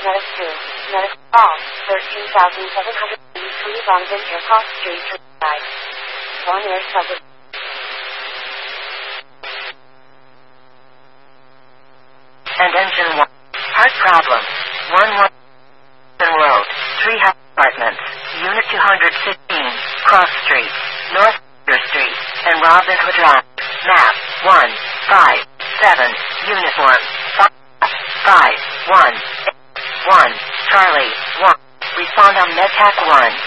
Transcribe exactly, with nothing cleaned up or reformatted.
Medic two, Medic Call, thirteen thousand seven hundred eighty-three Von Venture Cross Street, Riverside. One Air Subway. And engine one. Heart problem. one one Road, three house apartments, Unit two hundred fifteen, Cross Street, North Street, and Robin Hood Drive. Map one five seven, Uniform five five one one, Charlie one. Respond on MedTac one.